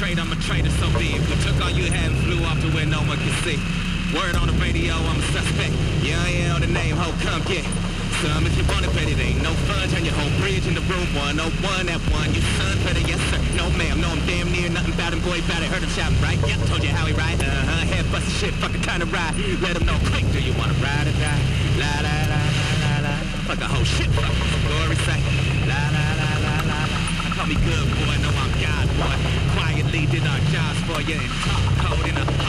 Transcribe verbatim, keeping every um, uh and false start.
trade, I'm a traitor, so be it. We took all you had and flew off to where no one can see. Word on the radio, I'm a suspect. Yeah, yeah, on the name, ho, come get some if you want it, but it ain't no fun. Turn your whole bridge into room one oh one at one. You son better, yes sir. No ma'am, no I'm damn near nothing about him, boy about it. Heard him shouting, right? Yeah, told you how he ride. Uh-huh, head bustin' shit, fucking time to ride. Let him know quick, do you wanna ride or die? La la la la la la. Fuck the whole shit, fuck the story say. La la la la la la. Call me good boy, know I'm God boy. Quietly did our jobs for you and talk code in a